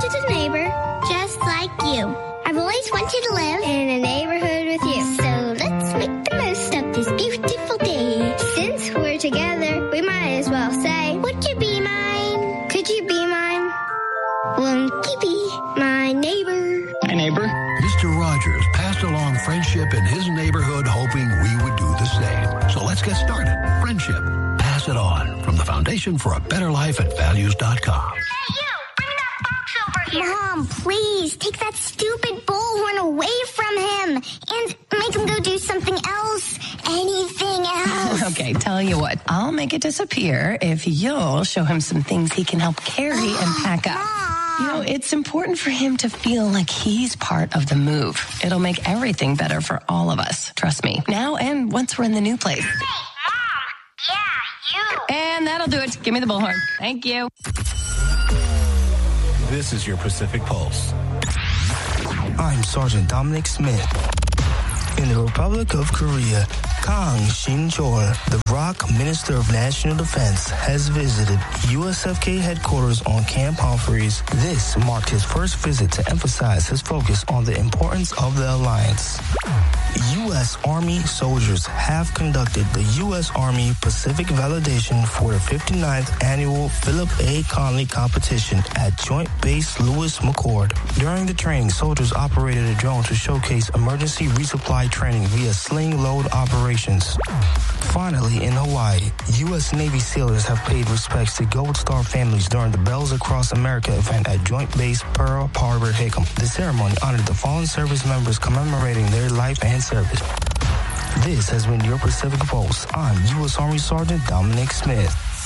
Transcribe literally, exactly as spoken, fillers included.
wanted a neighbor just like you. I've always wanted to live in a neighborhood with you. So let's make the most of this beautiful day. Since we're together, we might as well say, would you be mine? Could you be mine? Won't you be my neighbor? My neighbor. Mister Rogers passed along friendship in his neighborhood, hoping we would do the same. So let's get started. Friendship. Pass it on. From the Foundation for a Better Life at values dot com. Hey, you! Bring that box over here! Mom, please, take that stupid bullhorn away from him and make him go do something else. Anything else. Okay, tell you what. I'll make it disappear if you'll show him some things he can help carry and pack up. Mom. You know, it's important for him to feel like he's part of the move. It'll make everything better for all of us. Trust me. Now and once we're in the new place. Hey, Mom. Yeah, you. And that'll do it. Give me the bullhorn. Thank you. This is your Pacific Pulse. I'm Sergeant Dominic Smith. In the Republic of Korea, Kang Shin-chol, the ROK Minister of National Defense, has visited U S F K headquarters on Camp Humphreys. This marked his first visit to emphasize his focus on the importance of the alliance. U S Army soldiers have conducted the U S Army Pacific Validation for the fifty-ninth Annual Philip A. Conley Competition at Joint Base Lewis McChord. During the training, soldiers operated a drone to showcase emergency resupply training via sling load operations. Finally, in Hawaii, U S Navy sailors have paid respects to Gold Star families during the Bells Across America event at Joint Base Pearl Harbor Hickam. The ceremony honored the fallen service members commemorating their life and service. This has been your Pacific Pulse. I'm U S Army Sergeant Dominic Smith.